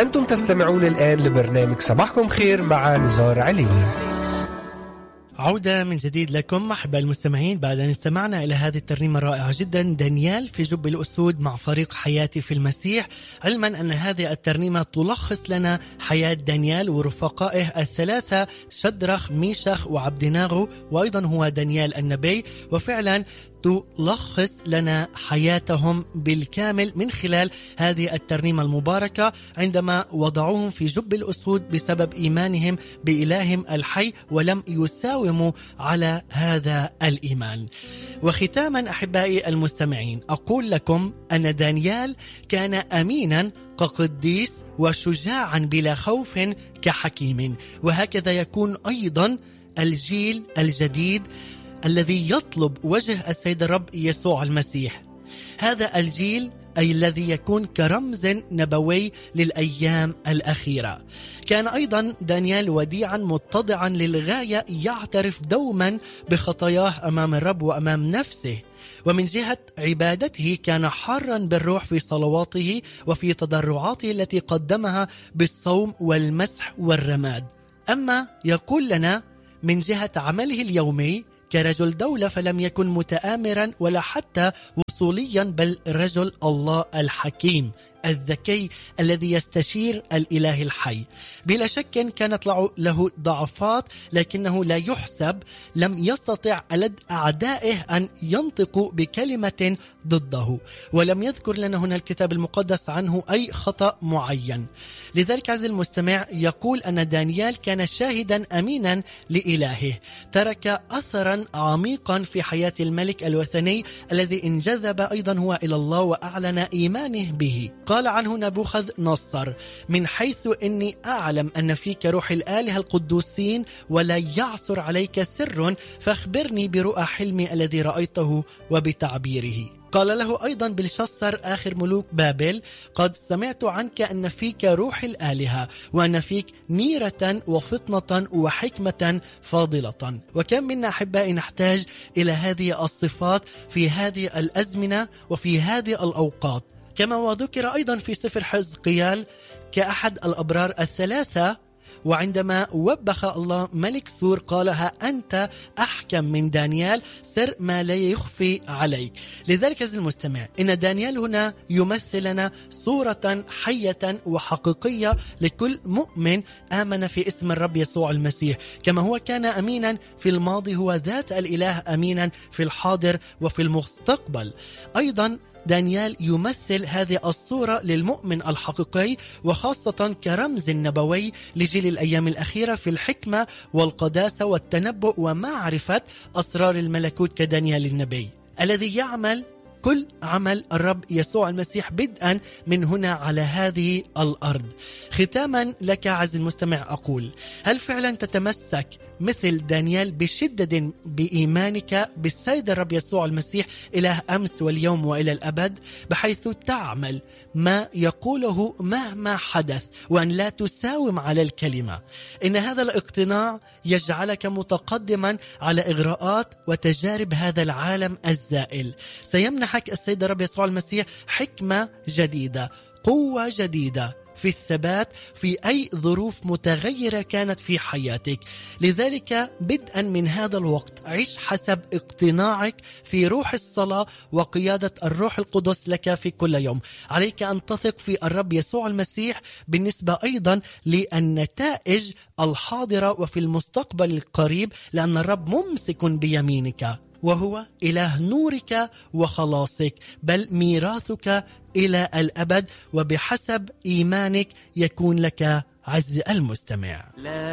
أنتم تستمعون الآن لبرنامج صباحكم خير مع نزار عليني. عودة من جديد لكم أحباء المستمعين بعد أن استمعنا إلى هذه الترنيمة الرائعة جدا، دانيال في جب الأسود مع فريق حياتي في المسيح، علما أن هذه الترنيمة تلخص لنا حياة دانيال ورفقائه الثلاثة شدرخ ميشخ وعبدناغو، وأيضا هو دانيال النبي، وفعلا تلخص لنا حياتهم بالكامل من خلال هذه الترنيمة المباركة عندما وضعوهم في جب الأسود بسبب إيمانهم بإلههم الحي ولم يساوموا على هذا الإيمان. وختاما أحبائي المستمعين أقول لكم أن دانيال كان أمينا كقديس وشجاعا بلا خوف كحكيم، وهكذا يكون أيضا الجيل الجديد الذي يطلب وجه السيد الرب يسوع المسيح. هذا الجيل أي الذي يكون كرمز نبوي للأيام الأخيرة. كان أيضا دانيال وديعا متضعا للغاية، يعترف دوما بخطاياه أمام الرب وأمام نفسه، ومن جهة عبادته كان حارا بالروح في صلواته وفي تضرعاته التي قدمها بالصوم والمسح والرماد. أما يقول لنا من جهة عمله اليومي كرجل دولة فلم يكن متآمرا ولا حتى وصوليا، بل رجل الله الحكيم الذكي الذي يستشير الإله الحي. بلا شك كانت له ضعفات، لكنه لا يحسب، لم يستطع ألد أعدائه أن ينطقوا بكلمة ضده، ولم يذكر لنا هنا الكتاب المقدس عنه أي خطأ معين. لذلك عز المستمع يقول أن دانيال كان شاهدا أمينا لإلهه، ترك أثرا عميقا في حياة الملك الوثني الذي انجذب أيضا هو إلى الله وأعلن إيمانه به. قال عنه نبوخذ نصر: من حيث إني أعلم أن فيك روح الآلهة القدوسين ولا يعثر عليك سر، فاخبرني برؤى حلمي الذي رأيته وبتعبيره. قال له أيضا بلشصر آخر ملوك بابل: قد سمعت عنك أن فيك روح الآلهة وأن فيك نيرة وفطنة وحكمة فاضلة. وكم منا أحبائي نحتاج إلى هذه الصفات في هذه الأزمنة وفي هذه الأوقات، كما وذكر أيضا في سفر حزقيال كأحد الأبرار الثلاثة، وعندما وبخ الله ملك سور قالها: أنت أحكم من دانيال، سر ما لا يخفي عليك. لذلك عزيزي المستمع إن دانيال هنا يمثل لنا صورة حية وحقيقية لكل مؤمن آمن في اسم الرب يسوع المسيح، كما هو كان أمينا في الماضي هو ذات الإله أمينا في الحاضر وفي المستقبل. أيضا دانيال يمثل هذه الصورة للمؤمن الحقيقي، وخاصة كرمز نبوي لجيل الأيام الأخيرة في الحكمة والقداسة والتنبؤ ومعرفة أسرار الملكوت كدانيال النبي الذي يعمل كل عمل الرب يسوع المسيح بدءا من هنا على هذه الأرض. ختاما لك عزيزي المستمع أقول: هل فعلا تتمسك مثل دانيال بشدة بإيمانك بالسيد الرب يسوع المسيح إله أمس واليوم وإلى الأبد، بحيث تعمل ما يقوله مهما حدث وأن لا تساوم على الكلمة؟ إن هذا الاقتناع يجعلك متقدما على إغراءات وتجارب هذا العالم الزائل. سيمنحك السيد الرب يسوع المسيح حكمة جديدة، قوة جديدة في الثبات في أي ظروف متغيرة كانت في حياتك. لذلك بدءا من هذا الوقت عيش حسب اقتناعك في روح الصلاة وقيادة الروح القدس لك في كل يوم. عليك أن تثق في الرب يسوع المسيح بالنسبة أيضا للنتائج الحاضرة وفي المستقبل القريب، لأن الرب ممسك بيمينك وهو إله نورك وخلاصك، بل ميراثك إلى الأبد، وبحسب إيمانك يكون لك عز المستمع.